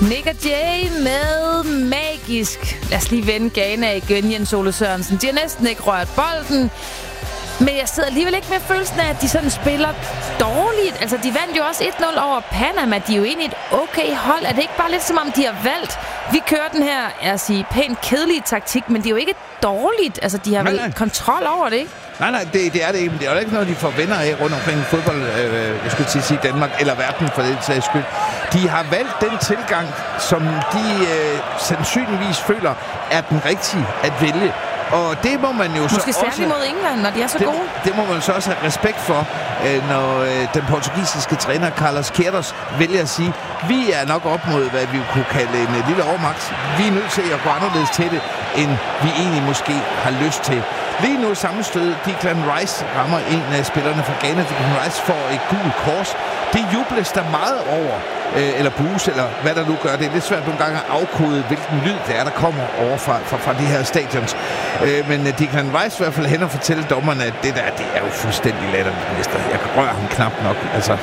Nick og Jay med Magisk. Lad os lige vende Ghana igen, Jens Ole Sørensen. De har næsten ikke rørt bolden. Men jeg sidder alligevel ikke med følelsen af, at de sådan spiller dårligt. Altså, de vandt jo også 1-0 over Panama. De er jo egentlig et okay hold. Er det ikke bare lidt som om, de har valgt? Vi kører den her, jeg sige, pænt kedelige taktik, men det er jo ikke dårligt. Altså, de har vel kontrol over det, ikke? Nej, det er det ikke. Men det er jo ikke noget, de får venner af rundt omkring fodbold, jeg skulle til at sige Danmark, eller verden for det sags skyld. De har valgt den tilgang, som de sandsynligvis føler er den rigtige at vælge. Og det må man jo måske så også... særligt mod England, når de er så gode. Det må man så også have respekt for, når den portugisiske træner Carlos Queiroz vælger at sige, vi er nok op mod, hvad vi kunne kalde en lille overmagt. Vi er nødt til at gå anderledes til det, end vi egentlig måske har lyst til. Lige nu sammenstød Declan Rice rammer en af spillerne fra Ghana. Declan Rice får et gult kors. Det jubles der meget over, eller bues, eller hvad der nu gør. Det er lidt svært nogle gange at afkode, hvilken lyd det er, der kommer over fra de her stadions. Men Declan Rice i hvert fald hen og fortælle dommerne, at det er jo fuldstændig latterligt. Jeg kan røre ham knap nok. Altså.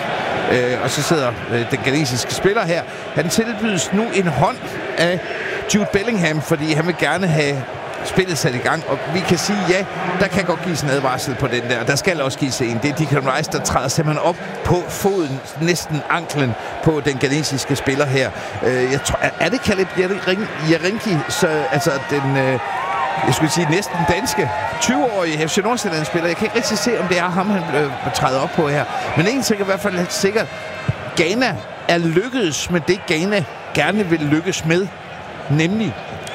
Og så sidder den ghanesiske spiller her. Han tilbydes nu en hånd af Jude Bellingham, fordi han vil gerne have spillet sat i gang, og vi kan sige, ja, der kan godt gives en advarsel på den der. Der skal også gives en. Det er Declan Rice, der træder simpelthen op på foden, næsten anklen på den ghanesiske spiller her. Jeg tror, er det Caleb Jarenki, så altså den, jeg skulle sige næsten danske 20-årige FC Nordsjælland spiller. Jeg kan ikke rigtig se, om det er ham, han træder op på her. Men en ting er i hvert fald sikkert, Ghana er lykkedes med det, Ghana gerne vil lykkes med, nemlig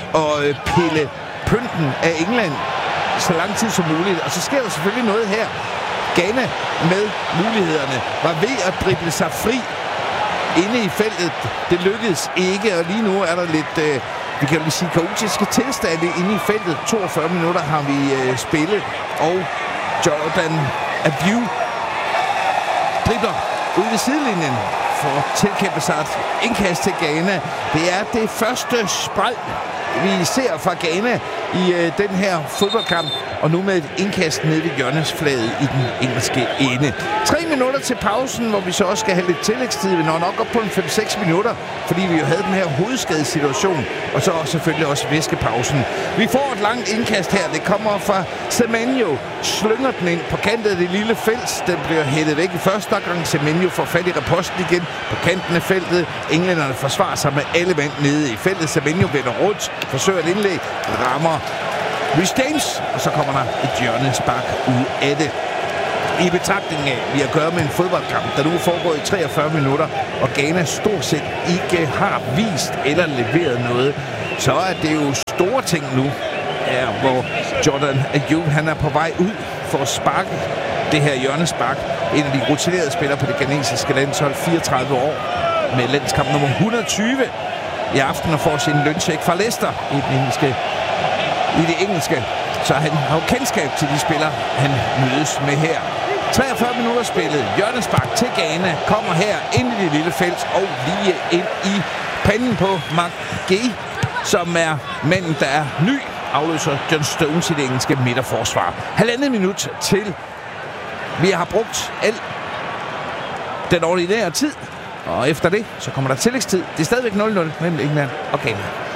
at pille pynten af England så lang tid som muligt. Og så sker der selvfølgelig noget her. Ghana med mulighederne var ved at drible sig fri inde i feltet. Det lykkedes ikke, og lige nu er der lidt, vi kan jo lige sige, kaotiske tilstande inde i feltet. 42 minutter har vi spillet, og Jordan Ayew dribler ud ved sidelinjen for at tilkæmpe sig et indkast til Ghana. Det er det første spræl, vi ser fra Ghana i den her fodboldkamp, og nu med et indkast nede ved hjørnesflaget i den engelske ende. 3 minutter til pausen, hvor vi så også skal have lidt tillægstid. Vi når nok op på en 5-6 minutter, fordi vi jo havde den her hovedskadesituation, og så selvfølgelig også væskepausen. Vi får et langt indkast her. Det kommer fra Semenyo. Slynger den ind på kanten af det lille felt. Den bliver hættet væk i første gang. Semenyo får fat i reposten igen på kanten af feltet. Englænderne forsvarer sig med alle mand nede i feltet. Semenyo vender rundt, forsøger et indlæg, rammer Rhys James, og så kommer der et hjørnespark ud af det. I betragtning af, vi har gøre med en fodboldkamp, der nu foregår i 43 minutter, og Ghana stort set ikke har vist eller leveret noget, så er det jo store ting nu, hvor Jordan Ayew, han er på vej ud for at sparke det her hjørnespark. En af de rutinerede spillere på det ghanesiske landshold, 34 år, med landskamp nummer 120 i aften, og får sin løncheck fra Leicester i det engelske. Så han har jo kendskab til de spillere, han mødes med her. 43 minutter spillet. Hjørnespark til Ghana kommer her ind i det lille felt og lige ind i panden på Mark Guéhi, som er manden, der er ny, afløser John Stones i det engelske midterforsvar. 1,5 minut til vi har brugt al den ordinære tid, og efter det, så kommer der tillægstid. Det er stadigvæk 0-0 mellem England og Ghana.